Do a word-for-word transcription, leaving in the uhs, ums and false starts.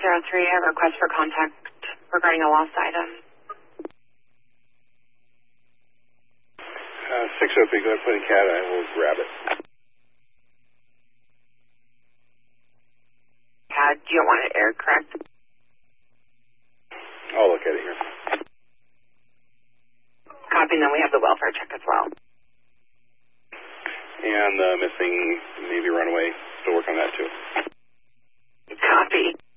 zero three, a request for contact regarding a lost item. Uh, six oh three, go ahead and put in cat, I will grab it. Cat, do you want it aired, correct? I'll look at it here. Copy, and then we have the welfare check as well. And uh, missing Navy runaway, still working on that too. Copy.